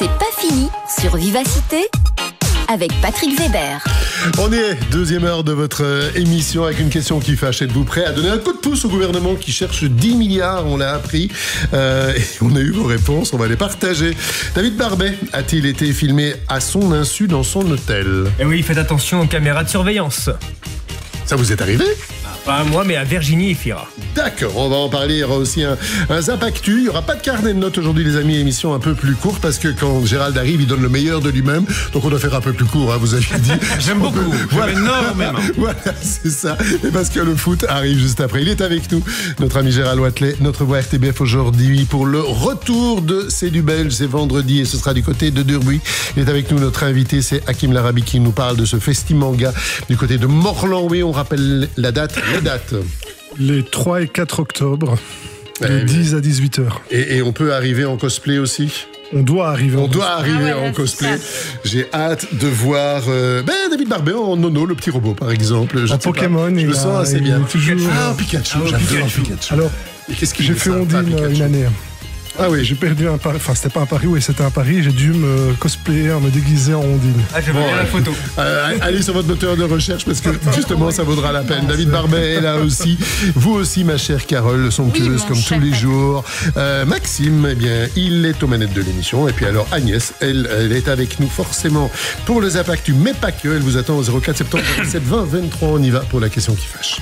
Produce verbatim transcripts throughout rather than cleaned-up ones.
C'est pas fini sur Vivacité avec Patrick Weber. On est deuxième heure de votre émission avec une question qui fâche. Êtes-vous prêt à donner un coup de pouce au gouvernement qui cherche dix milliards? On l'a appris euh, et on a eu vos réponses, on va les partager. David Barbet a-t-il été filmé à son insu dans son hôtel? Et oui, faites attention aux caméras de surveillance. Ça vous est arrivé? Pas à moi, mais à Virginie et Fira. D'accord, on va en parler. Il y aura aussi un, un Zap Actu. Il n'y aura pas de carnet de notes aujourd'hui, les amis. Émission un peu plus courte parce que quand Gérald arrive, il donne le meilleur de lui-même. Donc on doit faire un peu plus court, hein, vous avez dit. J'aime beaucoup. Peut... Voilà. J'aime énormément. Voilà, c'est ça. Et parce que le foot arrive juste après. Il est avec nous, notre ami Gérald Wathelet, notre voix R T B F aujourd'hui pour le retour de C'est du Belge. C'est vendredi et ce sera du côté de Durbuy. Il est avec nous, notre invité, c'est Hakim Larabi qui nous parle de ce Festimanga du côté de Morlan. Oui, on rappelle la date. Les dates. Les trois et quatre octobre, de eh dix à dix-huit heures. Et, et on peut arriver en cosplay aussi? On doit arriver on en doit cosplay. arriver ah ouais, en cosplay. J'ai hâte de voir euh, ben, David Barbet en Nono, le petit robot, par exemple. Je en Pokémon, je il le a, sens assez il bien. Toujours... Ah, Pikachu, ah, j'adore Pikachu. Pikachu. Alors, et qu'est-ce qu'il j'ai est fait sympa, Ondine Pikachu. une année. Ah oui, J'ai perdu un pari, enfin c'était pas un pari, oui c'était un pari, j'ai dû me cosplayer, me déguiser en Ondine. Ah, je veux Bon, bien la photo. Euh, allez sur votre moteur de recherche parce que justement ça vaudra la peine. David Barbet est là aussi. Vous aussi, ma chère Carole, somptueuse Oui, comme cher tous les Patrick. jours. Euh, Maxime, eh bien, il est aux manettes de l'émission. Et puis alors Agnès, elle, elle est avec nous forcément pour le Zap Actu, mais pas que. Elle vous attend au zéro quatre septembre vingt-sept vingt vingt-trois. On y va pour la question qui fâche.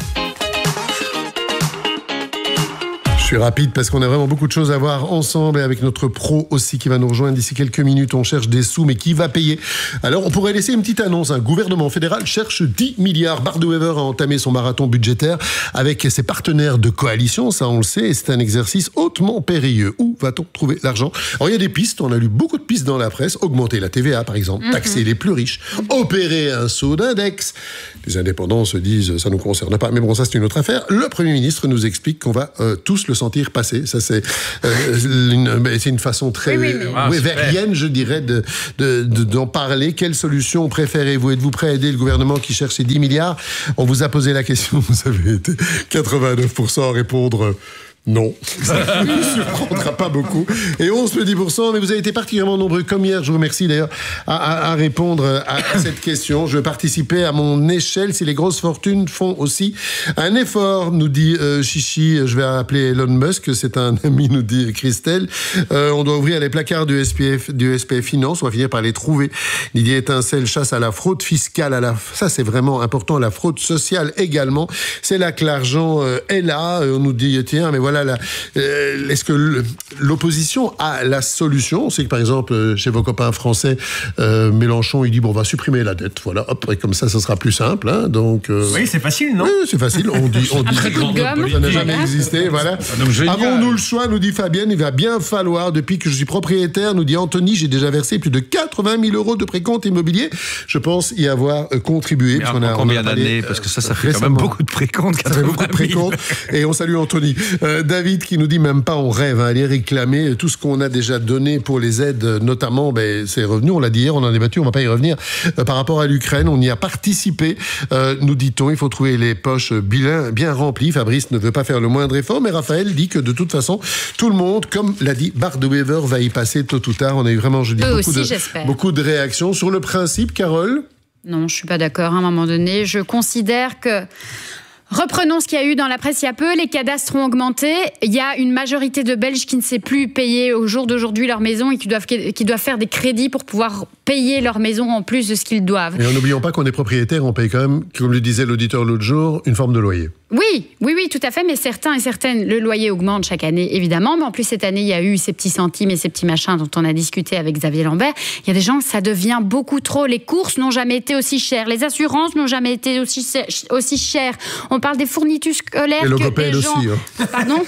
Je suis rapide parce qu'on a vraiment beaucoup de choses à voir ensemble et avec notre pro aussi qui va nous rejoindre d'ici quelques minutes. On cherche des sous, mais qui va payer? Alors, on pourrait laisser une petite annonce. Un gouvernement fédéral cherche dix milliards. Bart de Wever a entamé son marathon budgétaire avec ses partenaires de coalition. Ça, on le sait, et c'est un exercice hautement périlleux. Où va-t-on trouver l'argent? Alors, il y a des pistes. On a lu beaucoup de pistes dans la presse. Augmenter la T V A, par exemple. Mm-hmm. Taxer les plus riches. Opérer un saut d'index. Les indépendants se disent, ça ne nous concerne pas. Mais bon, ça, c'est une autre affaire. Le Premier ministre nous explique qu'on va euh, tous le sentir passer. Ça, c'est, euh, une, c'est une façon très oui, oui, mais... ah, weberienne, je dirais, de, de, de, d'en parler. Quelle solution préférez-vous? Êtes-vous prêt à aider le gouvernement qui cherche ses dix milliards? On vous a posé la question. Vous avez été quatre-vingt-neuf pour cent à répondre... Non, ça ne surprendra pas beaucoup. Et onze virgule dix pour cent, mais vous avez été particulièrement nombreux, comme hier, je vous remercie d'ailleurs, à, à, à répondre à, à cette question. Je vais participer à mon échelle si les grosses fortunes font aussi un effort, nous dit euh, Chichi. Je vais appeler Elon Musk, c'est un ami, nous dit Christelle. Euh, on doit ouvrir les placards du S P F, du S P F Finance, on va finir par les trouver. Didier Étincelle chasse à la fraude fiscale, à la, ça c'est vraiment important, la fraude sociale également. C'est là que l'argent euh, est là. On nous dit, tiens, mais voilà, La, euh, est-ce que le, l'opposition a la solution? On sait que par exemple euh, chez vos copains français, euh, Mélenchon il dit bon on va supprimer la dette, voilà, hop, et comme ça ça sera plus simple, hein, donc. Euh, oui, c'est facile, non? Oui, c'est facile. On dit, on dit Après coup de gomme, ça n'a jamais existé, voilà. Avons-nous le choix? Nous dit Fabienne. Il va bien falloir. Depuis que je suis propriétaire, nous dit Anthony, j'ai déjà versé plus de quatre-vingt mille euros de précompte immobilier. Je pense y avoir euh, contribué. Parce qu'on a, combien on a d'années? Parce que ça, ça fait récemment. Quand même beaucoup de précomptes. Ça fait beaucoup de précomptes. Et on salue Anthony. Euh, David qui nous dit même pas on rêve, hein, aller réclamer tout ce qu'on a déjà donné pour les aides, notamment ben, c'est revenu, on l'a dit hier, on en a débattu, on va pas y revenir. Euh, par rapport à l'Ukraine, on y a participé, euh, nous dit-on, il faut trouver les poches bien, bien remplies. Fabrice ne veut pas faire le moindre effort, mais Raphaël dit que de toute façon, tout le monde, comme l'a dit Bart de Wever, va y passer tôt ou tard. On a eu vraiment, je dis, Eux beaucoup, aussi, de, j'espère. beaucoup de réactions. Sur le principe, Carole? Non, je suis pas d'accord. À un moment donné, je considère que... Reprenons ce qu'il y a eu dans la presse il y a peu, les cadastres ont augmenté, il y a une majorité de Belges qui ne sait plus payer au jour d'aujourd'hui leur maison et qui doivent, qui doivent faire des crédits pour pouvoir payer leur maison en plus de ce qu'ils doivent. Et n'oublions pas qu'on est propriétaire, on paye quand même, comme le disait l'auditeur l'autre jour, une forme de loyer. Oui, oui, oui, tout à fait, mais certains et certaines, le loyer augmente chaque année, évidemment, mais en plus cette année, il y a eu ces petits centimes et ces petits machins dont on a discuté avec Xavier Lambert. Il y a des gens, ça devient beaucoup trop. Les courses n'ont jamais été aussi chères, les assurances n'ont jamais été aussi, aussi chères. On parle des fournitures scolaires et que les gens... aussi, hein. Pardon?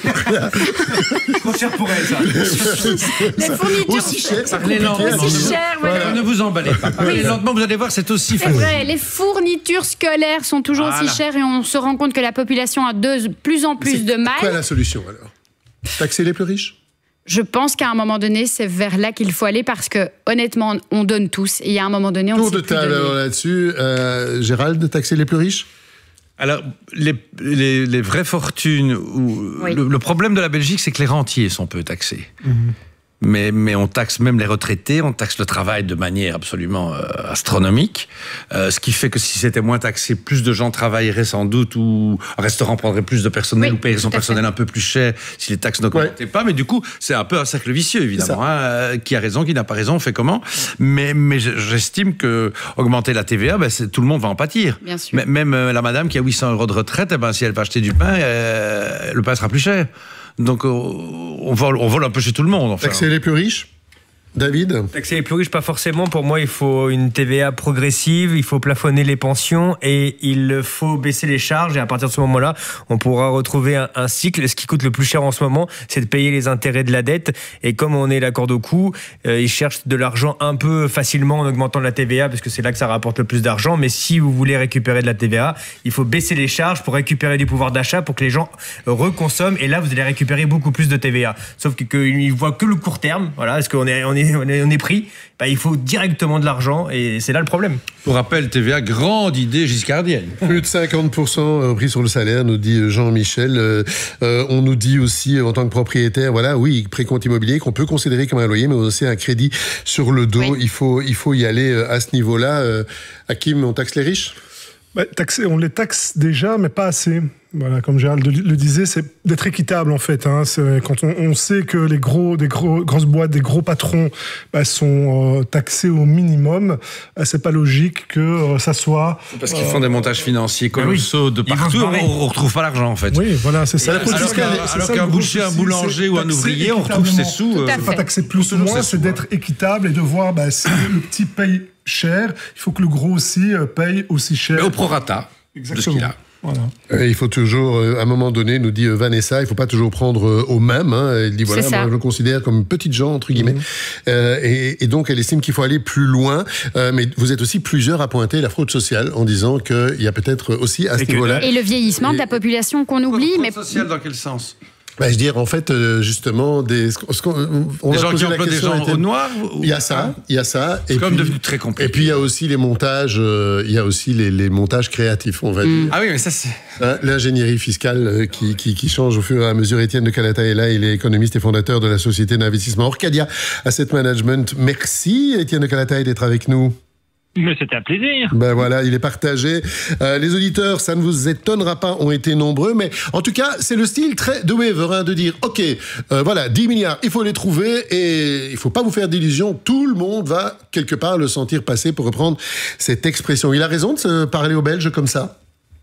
Trop cher pour elle, ça. Les fournitures... Aussi cher, ça Aussi cher, voilà. Voilà. Ne vous emballez pas. Parlez lentement, vous allez voir, c'est aussi C'est facile. vrai, les fournitures scolaires sont toujours Voilà. aussi chères et on se rend compte que la population a de plus en plus c'est de mal. Quoi la solution alors? Taxer les plus riches? Je pense qu'à un moment donné, c'est vers là qu'il faut aller parce que, honnêtement, on donne tous. Et il y a un moment donné, on Tour ne sait de plus table donner. là-dessus. Euh, Gérald, taxer les plus riches? Alors, les, les, les vraies fortunes, ou Oui. le, le problème de la Belgique, c'est que les rentiers sont peu taxés. Mmh. Mais, mais on taxe même les retraités, on taxe le travail de manière absolument euh, astronomique. Euh, ce qui fait que si c'était moins taxé, plus de gens travailleraient sans doute, ou un restaurant prendrait plus de personnel, Oui, ou paierait son personnel un peu plus cher si les taxes n'augmentaient Ouais. pas. Mais du coup, c'est un peu un cercle vicieux, évidemment. Hein, euh, qui a raison, qui n'a pas raison, on fait comment? Mais, mais j'estime que augmenter la T V A, ben, c'est, tout le monde va en pâtir. Bien sûr. M- même euh, la madame qui a huit cents euros de retraite, eh ben, si elle va acheter du pain, euh, le pain sera plus cher. Donc, euh, on vole, on vole un peu chez tout le monde. Enfin. Taxer les plus riches, David? Taxer les plus riches, pas forcément. Pour moi, il faut une T V A progressive, il faut plafonner les pensions et il faut baisser les charges. Et à partir de ce moment-là, on pourra retrouver un, un cycle. Ce qui coûte le plus cher en ce moment, c'est de payer les intérêts de la dette. Et comme on est la corde au cou, euh, ils cherchent de l'argent un peu facilement en augmentant la T V A, parce que c'est là que ça rapporte le plus d'argent. Mais si vous voulez récupérer de la T V A, il faut baisser les charges pour récupérer du pouvoir d'achat, pour que les gens reconsomment. Et là, vous allez récupérer beaucoup plus de T V A. Sauf qu'ils ne voient que le court terme. Voilà, parce qu'on est, on est On est, on est pris, bah, il faut directement de l'argent et c'est là le problème. Pour rappel, T V A, grande idée giscardienne. Plus de cinquante pour cent pris sur le salaire, nous dit Jean-Michel. Euh, euh, on nous dit aussi, en tant que propriétaire, voilà, oui, précompte immobilier qu'on peut considérer comme un loyer, mais aussi un crédit sur le dos. Oui. Il faut, il faut y aller à ce niveau-là. Euh, Hakim, on taxe les riches? Bah, taxer, on les taxe déjà, mais pas assez. Voilà, comme Gérald le disait, c'est d'être équitable en fait. Hein. C'est quand on, on sait que les gros, des gros, grosses boîtes, des gros patrons bah, sont euh, taxés au minimum, bah, c'est pas logique que euh, ça soit. Parce qu'ils font des montages financiers colossaux de Ils vont se partout, barrer. on ne retrouve pas l'argent en fait. Oui, voilà, c'est ça. la politique Alors qu'un, fiscale, c'est alors ça, qu'un le gros boucher, un souci, boulanger c'est ou un taxer ouvrier, on retrouve ses sous. Tout à euh, fait. Pas taxer plus ou toujours moins, ses c'est sous, d'être équitable et de voir bah, si le petit paye cher, il faut que le gros aussi euh, paye aussi cher. Mais au prorata de ce qu'il a. Voilà. Euh, il faut toujours, euh, à un moment donné, nous dit euh, Vanessa, il faut pas toujours prendre euh, au même. Hein. Elle dit voilà, C'est ça. moi je le considère comme petites gens entre guillemets. Mmh. Euh, et, et donc elle estime qu'il faut aller plus loin. Euh, mais vous êtes aussi plusieurs à pointer la fraude sociale en disant qu'il y a peut-être aussi à ce Et que- niveau-là. Et le vieillissement de la population qu'on oublie, mais Social dans quel sens? Bah, je veux dire, en fait, euh, justement, des, ce qu'on- on Des va gens poser qui la emploient des question, gens était- au noir ou- Il y a ça, il y a ça. C'est et quand même puis- devenu très compliqué. Et puis il y a aussi les montages, euh, il y a aussi les, les montages créatifs, on va dire. Ah oui, mais ça c'est... Hein, l'ingénierie fiscale euh, qui, qui, qui change au fur et à mesure. Étienne de Calata est là, il est économiste et fondateur de la société d'investissement Orcadia Asset Management. Merci Étienne de Calata d'être avec nous. Mais c'était un plaisir. Ben voilà, il est partagé. Euh, les auditeurs, ça ne vous étonnera pas, ont été nombreux, mais en tout cas, c'est le style très de Wever, hein, de dire, ok, euh, voilà, dix milliards, il faut les trouver et il faut pas vous faire d'illusions. Tout le monde va quelque part le sentir passer, pour reprendre cette expression. Il a raison de se parler aux Belges comme ça.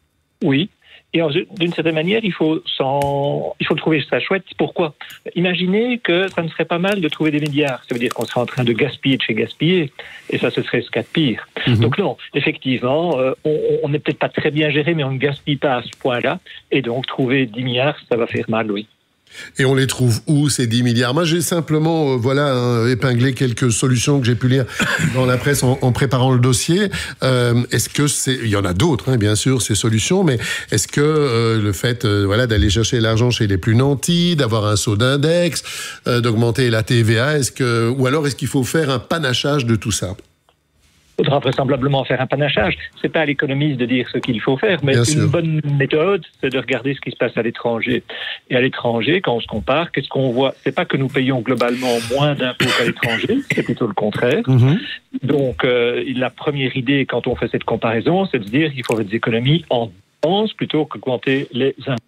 Oui. Et alors, d'une certaine manière, il faut, s'en... il faut trouver ça chouette. Pourquoi? Imaginez que ça ne serait pas mal de trouver des milliards. Ça veut dire qu'on serait en train de gaspiller de chez gaspiller. Et ça, ce serait ce qu'il y a de pire. Mm-hmm. Donc non, effectivement, euh, on n'est peut-être pas très bien géré, mais on ne gaspille pas à ce point-là. Et donc, trouver dix milliards, ça va faire mal, oui. Et on les trouve où, ces dix milliards? Moi, j'ai simplement euh, voilà, hein, épinglé quelques solutions que j'ai pu lire dans la presse en, en préparant le dossier. Euh, est-ce que c'est... Il y en a d'autres, hein, bien sûr, ces solutions, mais est-ce que euh, le fait euh, voilà, d'aller chercher l'argent chez les plus nantis, d'avoir un saut d'index, euh, d'augmenter la T V A, est-ce que... ou alors est-ce qu'il faut faire un panachage de tout ça? Il faudra vraisemblablement faire un panachage. C'est pas à l'économiste de dire ce qu'il faut faire, mais Bien une sûr. bonne méthode, c'est de regarder ce qui se passe à l'étranger. Et à l'étranger, quand on se compare, qu'est-ce qu'on voit? C'est pas que nous payons globalement moins d'impôts qu'à l'étranger, c'est plutôt le contraire. Mm-hmm. Donc, euh, la première idée, quand on fait cette comparaison, c'est de se dire qu'il faut faire des économies en dépenses plutôt qu'augmenter les impôts.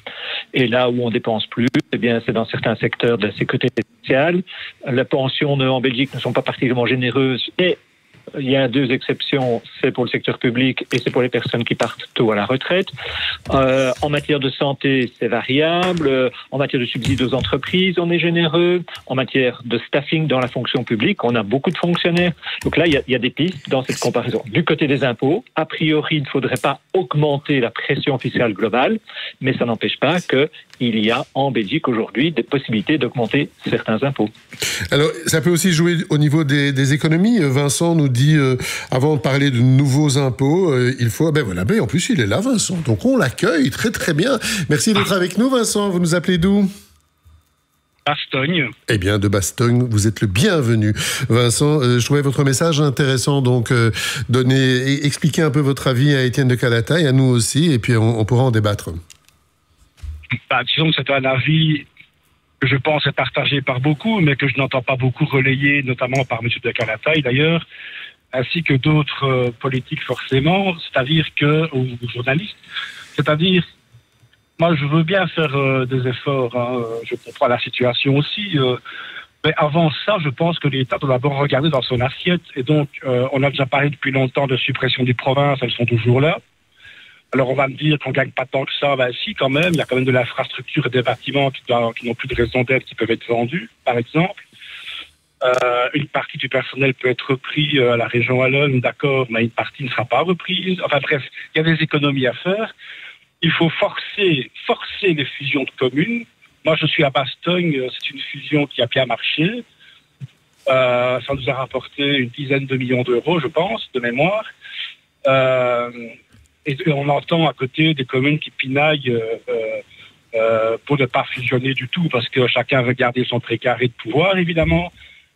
Et là où on dépense plus, eh bien, c'est dans certains secteurs de la sécurité sociale. Les pensions en Belgique ne sont pas particulièrement généreuses et il y a deux exceptions, c'est pour le secteur public et c'est pour les personnes qui partent tôt à la retraite. Euh, en matière de santé, c'est variable. Euh, en matière de subsides aux entreprises, on est généreux. En matière de staffing dans la fonction publique, on a beaucoup de fonctionnaires. Donc là, il y a, il y a des pistes dans cette comparaison. Du côté des impôts, a priori, il ne faudrait pas augmenter la pression fiscale globale, mais ça n'empêche pas qu'il y a en Belgique aujourd'hui des possibilités d'augmenter certains impôts. Alors, ça peut aussi jouer au niveau des, des économies. Vincent nous dit, euh, avant de parler de nouveaux impôts, euh, il faut... Ben voilà, ben en plus, il est là, Vincent. Donc, on l'accueille très, très bien. Merci d'être avec nous, Vincent. Vous nous appelez d'où? Bastogne. Eh bien, de Bastogne, vous êtes le bienvenu. Vincent, euh, je trouvais votre message intéressant. Donc, euh, donner, expliquer un peu votre avis à Étienne de Calata et à nous aussi, et puis on, on pourra en débattre. Bah, disons que c'est un avis que je pense est partagé par beaucoup, mais que je n'entends pas beaucoup relayé, notamment par M. de Calataï d'ailleurs, ainsi que d'autres euh, politiques forcément, c'est-à-dire que, ou journalistes, c'est-à-dire, moi je veux bien faire euh, des efforts, hein, je comprends la situation aussi, euh, mais avant ça, je pense que l'État doit d'abord regarder dans son assiette, et donc euh, on a déjà parlé depuis longtemps de suppression des provinces, elles sont toujours là. Alors on va me dire qu'on gagne pas tant que ça, ben si quand même, il y a quand même de l'infrastructure et des bâtiments qui, doivent, qui n'ont plus de raison d'être, qui peuvent être vendus, par exemple. Euh, une partie du personnel peut être repris à la région Wallonne, d'accord, mais une partie ne sera pas reprise. Enfin bref, il y a des économies à faire. Il faut forcer, forcer les fusions de communes. Moi, je suis à Bastogne, c'est une fusion qui a bien marché. Euh, ça nous a rapporté une dizaine de millions d'euros, je pense, de mémoire. Euh, et on entend à côté des communes qui pinaillent euh, euh, pour ne pas fusionner du tout, parce que chacun veut garder son précaré de pouvoir, évidemment.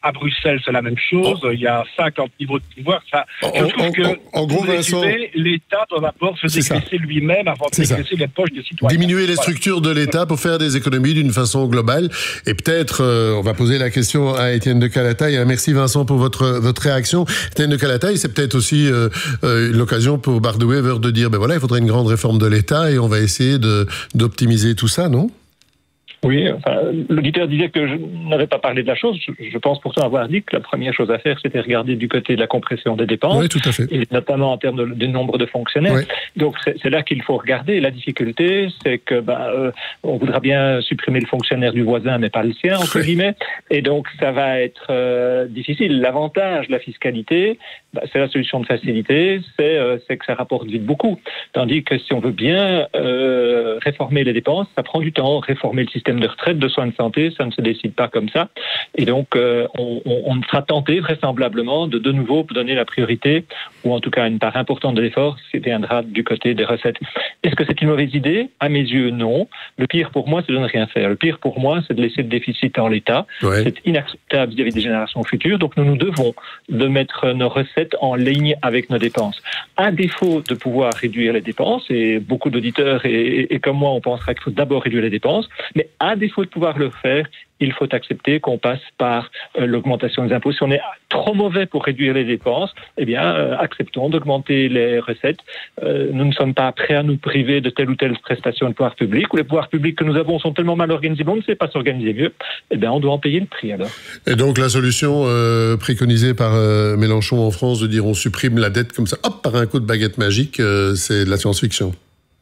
À Bruxelles, c'est la même chose. Il y a cinquante niveaux de pouvoir. Ça, je trouve en, que, en, en gros, Vincent, l'État doit d'abord se dégraisser lui-même avant de dégraisser les poches des citoyens. Diminuer les voilà. structures de l'État pour faire des économies d'une façon globale. Et peut-être, euh, on va poser la question à Étienne de Calataï. Merci Vincent pour votre votre réaction. Étienne de Calataï, c'est peut-être aussi euh, euh, l'occasion pour Bardewever de dire, ben voilà, il faudrait une grande réforme de l'État et on va essayer de d'optimiser tout ça, non ? Oui, enfin, l'auditeur disait que je n'avais pas parlé de la chose. Je, je pense pourtant avoir dit que la première chose à faire, c'était regarder du côté de la compression des dépenses. Oui, tout à fait. Et notamment en termes de, de nombre de fonctionnaires. Oui. Donc, c'est, c'est là qu'il faut regarder. La difficulté, c'est que bah, euh, on voudra bien supprimer le fonctionnaire du voisin, mais pas le sien, entre oui. guillemets. Et donc, ça va être euh, difficile. L'avantage de la fiscalité, bah, c'est la solution de facilité, c'est, euh, c'est que ça rapporte vite beaucoup. Tandis que si on veut bien euh, réformer les dépenses, ça prend du temps. Réformer le système de retraite, de soins de santé, ça ne se décide pas comme ça. Et donc, euh, on, on sera tenté vraisemblablement de de nouveau donner la priorité, ou en tout cas une part importante de l'effort, qui viendra du côté des recettes. Est-ce que c'est une mauvaise idée ? À mes yeux, non. Le pire pour moi, c'est de ne rien faire. Le pire pour moi, c'est de laisser le déficit en l'état. Ouais. C'est inacceptable vis-à-vis des générations futures. Donc, nous nous devons de mettre nos recettes en ligne avec nos dépenses. À défaut de pouvoir réduire les dépenses, et beaucoup d'auditeurs et, et, et comme moi, on pensera qu'il faut d'abord réduire les dépenses, mais à défaut de pouvoir le faire, il faut accepter qu'on passe par euh, l'augmentation des impôts. Si on est trop mauvais pour réduire les dépenses, eh bien, euh, acceptons d'augmenter les recettes. Euh, nous ne sommes pas prêts à nous priver de telle ou telle prestation de pouvoir public, ou les pouvoirs publics que nous avons sont tellement mal organisés, on ne sait pas s'organiser mieux, eh bien, on doit en payer le prix alors. Et donc, la solution euh, préconisée par euh, Mélenchon en France de dire on supprime la dette comme ça, hop, par un coup de baguette magique, euh, c'est de la science-fiction.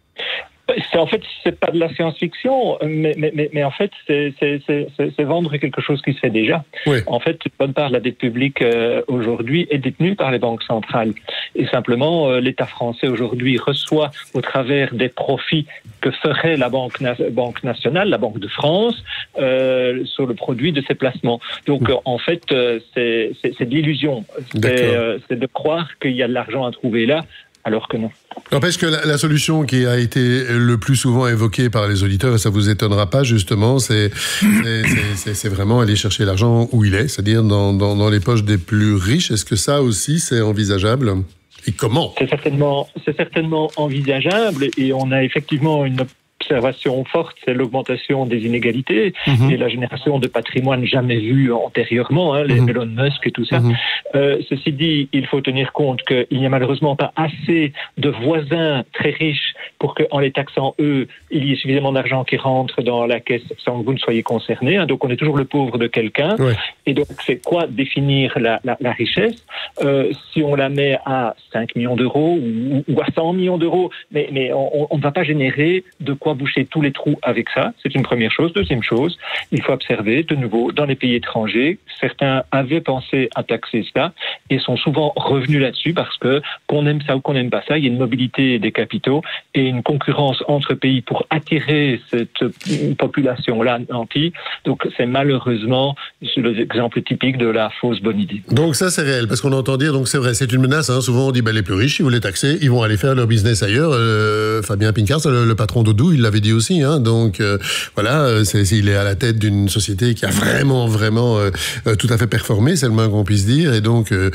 C'est, en fait, c'est pas de la science-fiction, mais, mais, mais, mais en fait, c'est, c'est, c'est, c'est vendre quelque chose qui se fait déjà. Oui. En fait, une bonne part de la dette publique euh, aujourd'hui est détenue par les banques centrales. Et simplement, euh, l'État français aujourd'hui reçoit au travers des profits que ferait la Banque, na- banque nationale, la Banque de France, euh, sur le produit de ses placements. Donc, mmh. euh, en fait, euh, c'est, c'est, c'est de l'illusion. C'est, euh, c'est de croire qu'il y a de l'argent à trouver là, alors que non. N'empêche que la, la solution qui a été le plus souvent évoquée par les auditeurs, et ça vous étonnera pas justement, c'est, c'est, c'est, c'est vraiment aller chercher l'argent où il est, c'est-à-dire dans, dans, dans les poches des plus riches. Est-ce que ça aussi c'est envisageable ? Et comment ? C'est certainement, c'est certainement envisageable, et on a effectivement une observation forte, c'est l'augmentation des inégalités mmh. et la génération de patrimoine jamais vu antérieurement, hein, les mmh. Elon Musk et tout ça. Mmh. Euh, ceci dit, il faut tenir compte qu'il n'y a malheureusement pas assez de voisins très riches pour qu'en les taxant eux, il y ait suffisamment d'argent qui rentre dans la caisse sans que vous ne soyez concerné. Hein. Donc on est toujours le pauvre de quelqu'un. Ouais. Et donc c'est quoi définir la, la, la richesse ? euh, Si on la met à cinq millions d'euros ou, ou à cent millions d'euros, mais, mais on ne va pas générer de quoi boucher tous les trous avec ça, c'est une première chose. Deuxième chose, il faut observer de nouveau dans les pays étrangers, certains avaient pensé à taxer ça et sont souvent revenus là-dessus parce que qu'on aime ça ou qu'on n'aime pas ça, il y a une mobilité des capitaux et une concurrence entre pays pour attirer cette population-là nantie. Donc c'est malheureusement l'exemple typique de la fausse bonne idée. Donc ça c'est réel, parce qu'on entend dire, donc c'est vrai, c'est une menace, hein. Souvent on dit ben, les plus riches, ils vous les taxer, ils vont aller faire leur business ailleurs. Euh, Fabien Pincars, le, le patron d'Odoo, il l'avait dit aussi, hein. Donc euh, voilà, c'est, c'est, il est à la tête d'une société qui a vraiment, vraiment euh, tout à fait performé, c'est le moins qu'on puisse dire, et donc euh,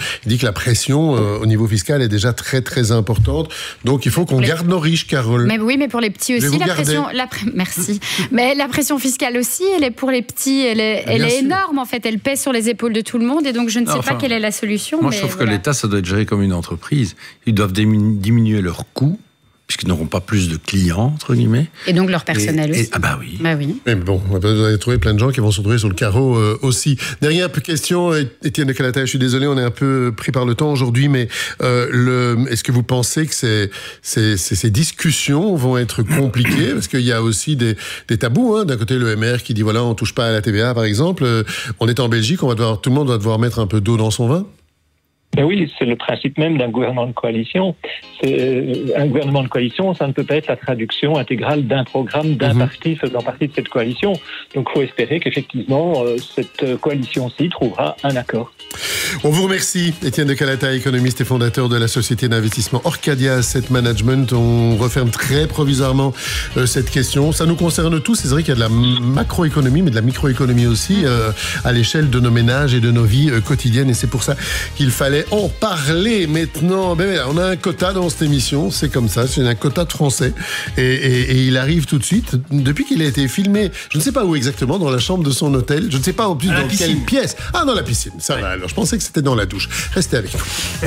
il dit que la pression euh, au niveau fiscal est déjà très très importante. Donc il faut qu'on les... garde nos riches, Carole. Mais oui, mais pour les petits aussi, la pression. La pre... Merci. Mais la pression fiscale aussi, elle est pour les petits, elle est, elle est énorme en fait. Elle pèse sur les épaules de tout le monde et donc je ne sais enfin, pas quelle est la solution. Moi, mais je trouve voilà. que l'État, ça doit être géré comme une entreprise. Ils doivent diminuer leurs coûts, puisqu'ils n'auront pas plus de clients, entre guillemets. Et donc leur personnel et, aussi. Et, ah bah oui. Bah oui. Mais bon, vous allez trouver plein de gens qui vont se retrouver sur le carreau euh, aussi. Dernière question, Étienne de Calata, je suis désolé, on est un peu pris par le temps aujourd'hui, mais euh, le, est-ce que vous pensez que ces, ces, ces, ces discussions vont être compliquées? Parce qu'il y a aussi des, des tabous. Hein. D'un côté, le M R qui dit, voilà, on touche pas à la T V A, par exemple. Euh, on est en Belgique, on va devoir, tout le monde va devoir mettre un peu d'eau dans son vin. Ben oui, c'est le principe même d'un gouvernement de coalition. C'est, un gouvernement de coalition, ça ne peut pas être la traduction intégrale d'un programme, d'un mmh. parti faisant partie de cette coalition. Donc il faut espérer qu'effectivement, euh, cette coalition-ci trouvera un accord. On vous remercie, Étienne de Calata, économiste et fondateur de la société d'investissement Orcadia Asset Management. On referme très provisoirement euh, cette question. Ça nous concerne tous. C'est vrai qu'il y a de la macroéconomie, mais de la microéconomie aussi euh, à l'échelle de nos ménages et de nos vies euh, quotidiennes. Et c'est pour ça qu'il fallait en parler maintenant. Ben, on a un quota dans cette émission, c'est comme ça, c'est un quota de français. Et, et, et il arrive tout de suite, depuis qu'il a été filmé, je ne sais pas où exactement, dans la chambre de son hôtel, je ne sais pas en plus dans quelle pièce. Ah, dans la piscine, ça ouais. va alors, je pensais que c'était dans la douche. Restez avec nous.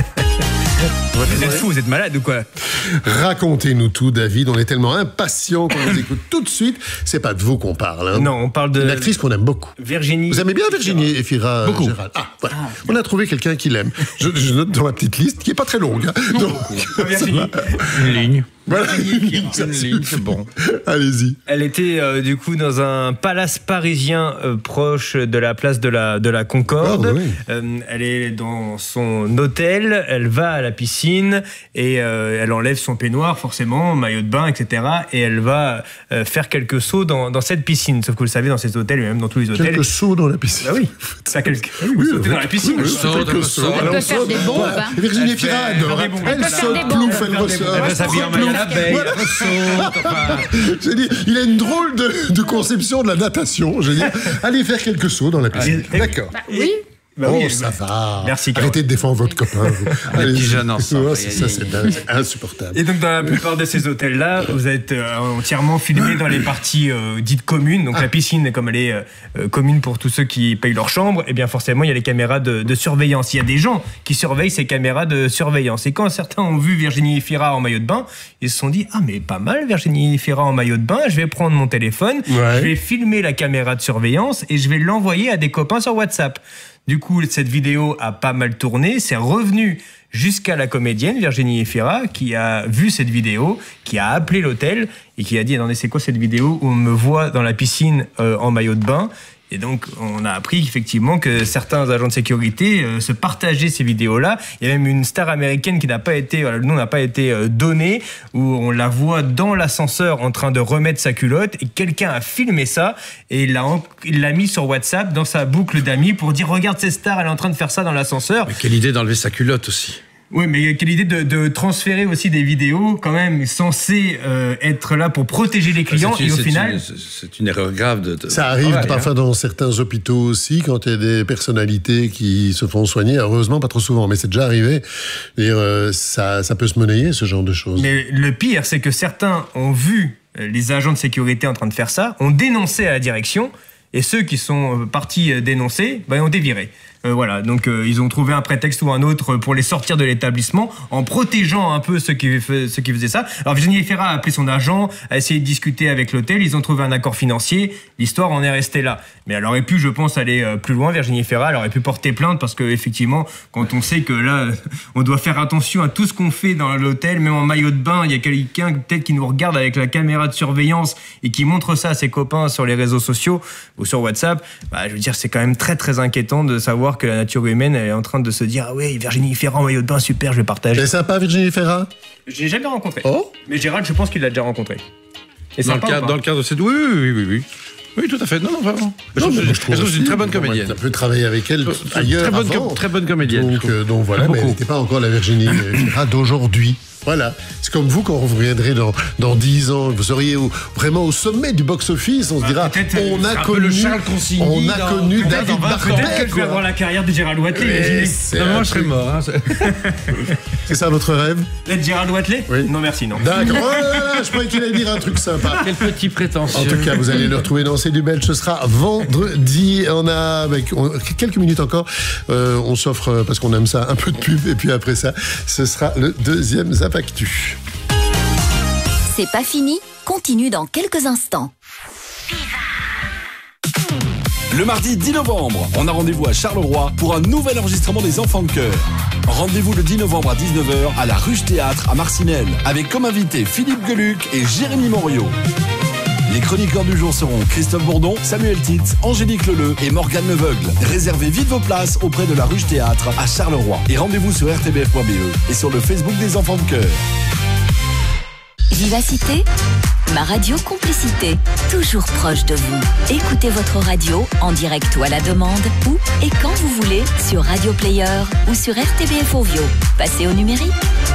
Vous êtes fou, vous êtes malade ou quoi? Racontez-nous tout, David. On est tellement impatients qu'on vous écoute tout de suite. C'est pas de vous qu'on parle. Hein. Non, on parle de... Une actrice qu'on aime beaucoup. Virginie. Vous aimez bien Virginie Efira Beaucoup. Gérald? Ah, voilà. Ah, on a trouvé quelqu'un qui l'aime. Je, je note dans ma petite liste, qui est pas très longue. Hein. Donc, Virginie. Une ligne. Voilà. Une ligne, c'est bon. Allez-y. Elle était euh, du coup dans un palace parisien euh, proche de la place de la, de la Concorde. Oh, oui. euh, elle est dans son hôtel, elle va à la piscine et euh, elle enlève son peignoir forcément, maillot de bain, et cetera. Et elle va euh, faire quelques sauts dans, dans cette piscine. Sauf que vous le savez, dans ces hôtels, et même dans tous les hôtels... Quelques sauts dans la piscine. Ah oui, ça quelques... oui, vous sautez dans la piscine. Oui, saute, quelques saute. sauts. Elle peut faire des bombes. Hein. Virginie Elle fait- Efira elle adore. fait des bombes. Elle Elle peut faire saute, des bombes. plouf, elle Elle ressort. va s'habiller en maillot d'abeille, Voilà. elle saute, enfin... J'ai dit, il a une drôle de, de conception de la natation. Je veux dire, allez faire quelques sauts dans la piscine. Ouais. D'accord. Bah, oui. Bah oh, oui, ça va. Merci, Carole. Arrêtez de défendre votre copain. Vous. Les petits jeunes ensemble. Ouais, c'est ça, c'est dingue, c'est insupportable. Et donc dans la plupart de ces hôtels-là, vous êtes euh, entièrement filmé dans les parties euh, dites communes. Donc la piscine, comme elle est euh, commune pour tous ceux qui payent leur chambre, et bien forcément il y a les caméras de, de surveillance. Il y a des gens qui surveillent ces caméras de surveillance. Et quand certains ont vu Virginie Efira en maillot de bain, ils se sont dit ah mais pas mal Virginie Efira en maillot de bain. Je vais prendre mon téléphone, Ouais. je vais filmer la caméra de surveillance et je vais l'envoyer à des copains sur WhatsApp. Du coup, cette vidéo a pas mal tourné, c'est revenu jusqu'à la comédienne Virginie Efira qui a vu cette vidéo, qui a appelé l'hôtel et qui a dit « Attendez, c'est quoi cette vidéo où on me voit dans la piscine euh, en maillot de bain ?» Et donc, on a appris effectivement que certains agents de sécurité euh, se partageaient ces vidéos-là. Il y a même une star américaine qui n'a pas été, voilà, le nom n'a pas été euh, donné, où on la voit dans l'ascenseur en train de remettre sa culotte, et quelqu'un a filmé ça et il l'a, en- il l'a mis sur WhatsApp dans sa boucle d'amis pour dire regarde cette star, elle est en train de faire ça dans l'ascenseur. Mais quelle idée d'enlever sa culotte aussi. Oui, mais quelle idée de, de transférer aussi des vidéos quand même censées euh, être là pour protéger les clients C'est une- et au c'est final. une- C'est c'est une erreur grave. De, de- Ça arrive Ouais, parfois dans certains hôpitaux aussi, quand il y a des personnalités qui se font soigner. Heureusement, pas trop souvent, mais c'est déjà arrivé. Je veux dire, euh, ça, ça peut se monnayer, ce genre de choses. Mais le pire, c'est que certains ont vu euh, les agents de sécurité en train de faire ça, ont dénoncé à la direction, et ceux qui sont euh, partis euh, dénoncer, ben, ont été virés. Euh, voilà, donc euh, ils ont trouvé un prétexte ou un autre pour les sortir de l'établissement en protégeant un peu ceux qui, fais- ceux qui faisaient ça. Alors Virginie Efira a appelé son agent, a essayé de discuter avec l'hôtel, ils ont trouvé un accord financier, l'histoire en est restée là. Mais elle aurait pu, je pense, aller euh, plus loin, Virginie Efira, elle aurait pu porter plainte parce que effectivement, quand on sait que là, on doit faire attention à tout ce qu'on fait dans l'hôtel, même en maillot de bain, il y a quelqu'un peut-être qui nous regarde avec la caméra de surveillance et qui montre ça à ses copains sur les réseaux sociaux ou sur WhatsApp, bah, je veux dire, c'est quand même très très inquiétant de savoir que la nature humaine elle est en train de se dire ah oui, Virginie Efira en maillot de bain, super, je vais partager. C'est sympa, Virginie Efira? Je l'ai jamais rencontré. Oh, Mais Gérald, je pense qu'il l'a déjà rencontré. Et Dans le, sympa ou cadre, pas dans le cadre de cette... Oui, oui, oui, oui, oui. Oui, tout à fait. Non, non, vraiment. Je non, trouve, mais moi, je trouve que c'est une aussi, très bonne on va comédienne. un peu travailler avec elle ailleurs Très bonne, avant. com- très bonne comédienne. je Donc, trouve. euh, donc voilà, mais elle Beaucoup. n'était pas encore la Virginie Efira d'aujourd'hui. Voilà. C'est comme vous, quand vous reviendrez dans, dans dix ans, vous seriez au, vraiment au sommet du box-office, on se dira, peut-être, on a un peu connu, le Charles Consigny on a dans- connu Peut-être David dans vingt, peut-être que Barbet, je vais quoi. avoir la carrière de Gérald Watley. Mais imaginez. c'est Non, un moi, je serais truc. mort. Hein. C'est ça votre rêve? D'être Gérald Watley? Oui. Non, merci, non. D'accord. Oh là là, je croyais qu'il allait dire un truc sympa. Quel petit prétentieux. En tout cas, vous allez le retrouver dans C'est du Belge. Ce sera vendredi. On a avec, on- quelques minutes encore. Euh, on s'offre, euh, parce qu'on aime ça, un peu de pub. Et puis après ça, ce sera le deuxième Zap Actu. C'est pas fini, continue dans quelques instants. Le mardi dix novembre, on a rendez-vous à Charleroi pour un nouvel enregistrement des Enfants de Chœur. Rendez-vous le dix novembre à dix-neuf heures à la Ruche Théâtre à Marcinelle, avec comme invités Philippe Geluc et Jérémy Morio. Les chroniqueurs du jour seront Christophe Bourdon, Samuel Titz, Angélique Leleu et Morgane Leveugle. Réservez vite vos places auprès de la Ruche Théâtre à Charleroi. Et rendez-vous sur r t b f point b e et sur le Facebook des Enfants de Chœur. Vivacité, ma radio complicité, toujours proche de vous. Écoutez votre radio en direct ou à la demande, où et quand vous voulez, sur Radio Player ou sur R T B F Ovio. Passez au numérique.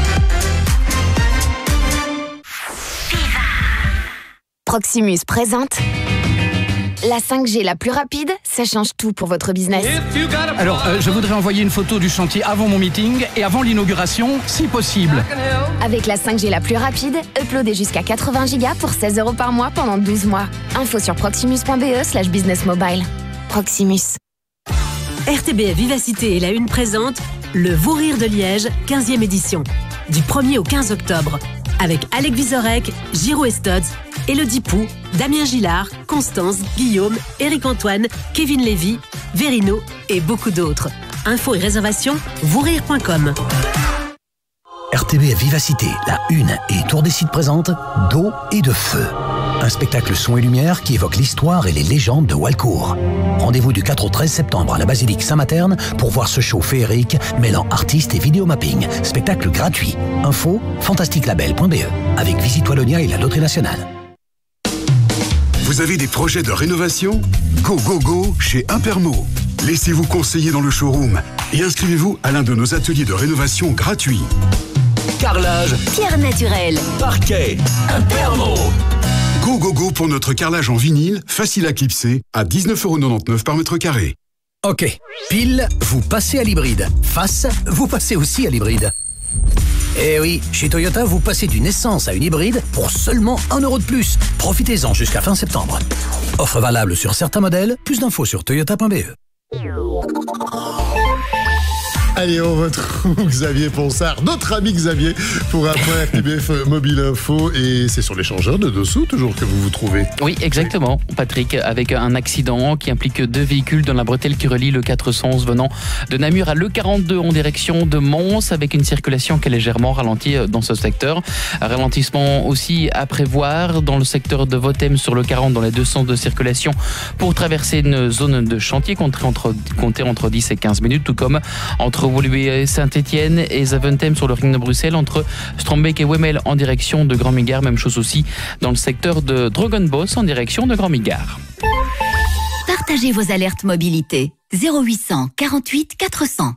Proximus présente la cinq G la plus rapide, ça change tout pour votre business. Alors, euh, je voudrais envoyer une photo du chantier avant mon meeting et avant l'inauguration, si possible. Avec la cinq G la plus rapide, uploadez jusqu'à quatre-vingts gigas pour seize euros par mois pendant douze mois. Info sur proximus point b e slash business mobile. Proximus. R T B F Vivacité et la Une présente le Vous Rire de Liège, quinzième édition. Du premier au quinze octobre. Avec Alec Vizorek, Giro Estods, Elodie Pou, Damien Gillard, Constance, Guillaume, Éric Antoine, Kevin Lévy, Verino et beaucoup d'autres. Infos et réservations, vousrire point com. R T B F Vivacité, la Une et Tour des Sites présentent D'eau et de feu. Un spectacle son et lumière qui évoque l'histoire et les légendes de Walcourt. Rendez-vous du quatre au treize septembre à la basilique Saint-Materne pour voir ce show féerique mêlant artistes et vidéomapping. Spectacle gratuit. Info fantasticlabel point b e avec Visite Wallonia et la Loterie Nationale. Vous avez des projets de rénovation? Go, go, go chez Impermo. Laissez-vous conseiller dans le showroom et inscrivez-vous à l'un de nos ateliers de rénovation gratuits. Carrelage, Pierre naturelle, parquet, Impermo. Go, go, go pour notre carrelage en vinyle, facile à clipser, à dix-neuf euros quatre-vingt-dix par mètre carré. Ok, pile, vous passez à l'hybride. Face, vous passez aussi à l'hybride. Eh oui, chez Toyota, vous passez d'une essence à une hybride pour seulement un euro de plus. Profitez-en jusqu'à fin septembre. Offre valable sur certains modèles. Plus d'infos sur toyota point b e. Allez, on retrouve Xavier Ponsard, notre ami Xavier, pour un point R T B F Mobile Info. Et c'est sur l'échangeur de Dossou, toujours, que vous vous trouvez. Oui, exactement, Patrick, avec un accident qui implique deux véhicules dans la bretelle qui relie le quatre cent onze venant de Namur à l'E quarante-deux en direction de Mons, avec une circulation qui est légèrement ralentie dans ce secteur. Un ralentissement aussi à prévoir dans le secteur de Votem sur le quarante dans les deux sens de circulation pour traverser une zone de chantier comptée entre, comptée entre dix et quinze minutes, tout comme entre Woluwe Saint-Étienne et Zaventem sur le ring de Bruxelles, entre Strombeek et Wemmel en direction de Grand Migard. Même chose aussi dans le secteur de Drogenbos en direction de Grand Migard. partagez vos alertes mobilité. zéro huit cent quarante-huit quatre cents.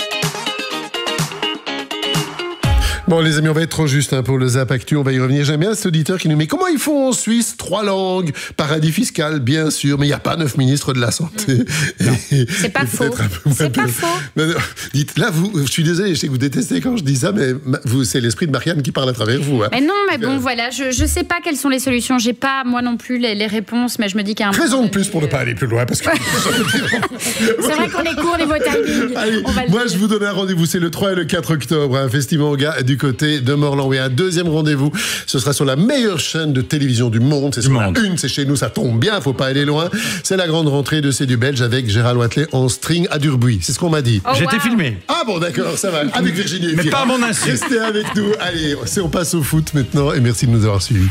Bon, les amis, on va être trop juste hein, pour le Zap Actu. On va y revenir. J'aime bien cet auditeur qui nous met comment ils font en Suisse? Trois langues, paradis fiscal, bien sûr, mais il n'y a pas neuf ministres de la Santé. C'est pas faux. C'est pas faux. Mais, dites, là, vous, je suis désolé, je sais que vous détestez quand je dis ça, mais vous, c'est l'esprit de Marianne qui parle à travers vous. Hein. Mais non, mais bon, voilà, je ne sais pas quelles sont les solutions. J'ai pas, moi non plus, les, les réponses, mais je me dis qu'à un moment. Raison de plus pour ne pas aller plus loin, parce que. C'est vrai qu'on est court niveau timing. Allez, moi, je vous donne un rendez-vous. C'est le trois et le quatre octobre, un festival gars du côté de Morlan. Oui, un deuxième rendez-vous. Ce sera sur la meilleure chaîne de télévision du monde. C'est sur la une, c'est chez nous, ça tombe bien, faut pas aller loin. C'est la grande rentrée de C'est du Belge avec Gérald Watley en string à Durbuy. C'est ce qu'on m'a dit. Oh, J'étais wow. filmé. Ah bon, d'accord, ça va. Avec Virginie et Mais Fira. pas à mon insu. Restez avec nous. Allez, on passe au foot maintenant et merci de nous avoir suivis.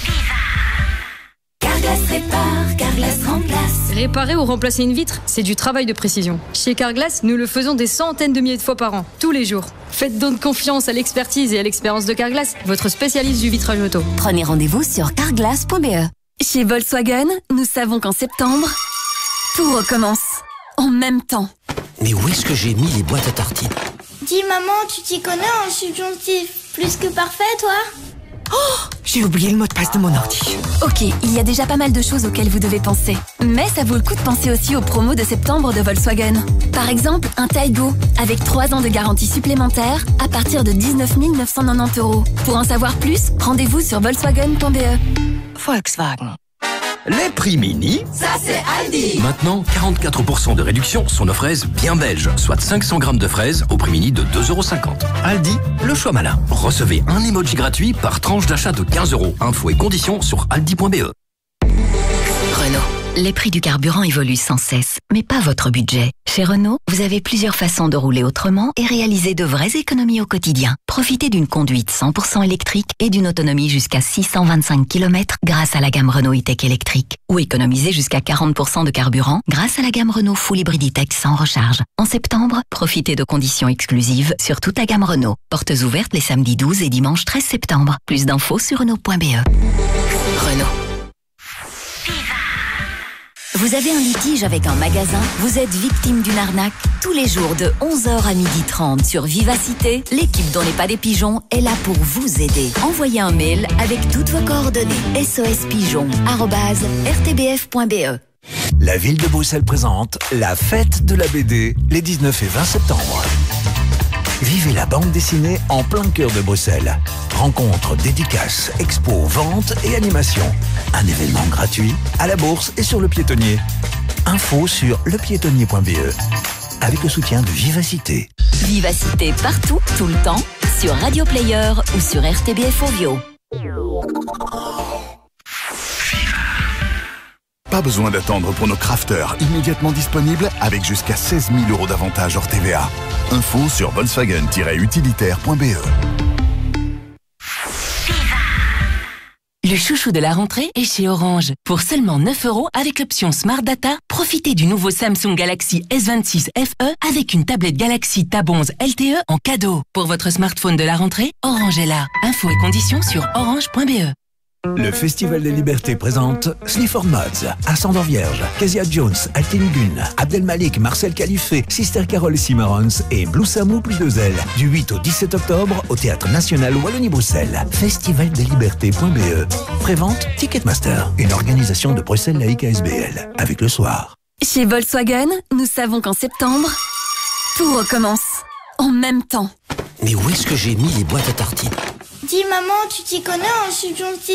Carglass répare, Carglass remplace. Réparer ou remplacer une vitre, c'est du travail de précision. Chez Carglass, nous le faisons des centaines de milliers de fois par an, tous les jours. Faites donc confiance à l'expertise et à l'expérience de Carglass, votre spécialiste du vitrage auto. Prenez rendez-vous sur carglass point b e. Chez Volkswagen, nous savons qu'en septembre, tout recommence. En même temps. Mais où est-ce que j'ai mis les boîtes à tartines? Dis maman, tu t'y connais en subjonctif? Plus que parfait, toi? Oh, j'ai oublié le mot de passe de mon ordi. Ok, il y a déjà pas mal de choses auxquelles vous devez penser. Mais ça vaut le coup de penser aussi aux promos de septembre de Volkswagen. Par exemple, un Taigo, avec trois ans de garantie supplémentaire, à partir de dix-neuf mille neuf cent quatre-vingt-dix euros. Pour en savoir plus, rendez-vous sur volkswagen point b e. Volkswagen. Les prix mini, ça c'est Aldi. Maintenant, quarante-quatre pour cent de réduction sur nos fraises bien belges, soit cinq cents grammes de fraises au prix mini de deux euros cinquante. Aldi, le choix malin. Recevez un emoji gratuit par tranche d'achat de quinze euros. Infos et conditions sur aldi point b e. Renault. Les prix du carburant évoluent sans cesse, mais pas votre budget. Chez Renault, vous avez plusieurs façons de rouler autrement et réaliser de vraies économies au quotidien. Profitez d'une conduite cent pour cent électrique et d'une autonomie jusqu'à six cent vingt-cinq kilomètres grâce à la gamme Renault E-Tech électrique. Ou économisez jusqu'à quarante pour cent de carburant grâce à la gamme Renault Full Hybrid E-Tech sans recharge. En septembre, profitez de conditions exclusives sur toute la gamme Renault. Portes ouvertes les samedis douze et dimanche treize septembre. Plus d'infos sur Renault point b e. Renault. Vous avez un litige avec un magasin? Vous êtes victime d'une arnaque? Tous les jours de onze heures à midi trente sur Vivacité, l'équipe dont n'est pas des pigeons est là pour vous aider. Envoyez un mail avec toutes vos coordonnées. sospigeon arobase r t b f point b e. La ville de Bruxelles présente la fête de la B D les dix-neuf et vingt septembre. Vivez la bande dessinée en plein cœur de Bruxelles. Rencontres, dédicaces, expos, ventes et animations. Un événement gratuit à la Bourse et sur le Piétonnier. Info sur le piétonnier point b e avec le soutien de Vivacité. Vivacité partout, tout le temps, sur Radio Player ou sur R T B F Ovio. Pas besoin d'attendre pour nos crafters, immédiatement disponibles avec jusqu'à seize mille euros d'avantages hors T V A. Info sur volkswagen tiret utilitaire point b e. Le chouchou de la rentrée est chez Orange. Pour seulement neuf euros avec l'option Smart Data, profitez du nouveau Samsung Galaxy S vingt-six F E avec une tablette Galaxy Tab onze L T E en cadeau. Pour votre smartphone de la rentrée, Orange est là. Infos et conditions sur orange point b e. Le Festival des Libertés présente Sleaford Mods, Ascendant Vierge, Kezia Jones, Altinigun, Abdelmalik, Marcel Califé, Sister Carol Cimarrons et Blue Samou plus deux ailes. Du huit au dix-sept octobre au Théâtre National Wallonie-Bruxelles. festival des libertés point b e. Prévente Ticketmaster, une organisation de Bruxelles Laïque A S B L. Avec le soir. Chez Volkswagen, nous savons qu'en septembre, tout recommence. En même temps. Mais où est-ce que j'ai mis les boîtes à tartines? Dis maman, tu t'y connais en subjonctif?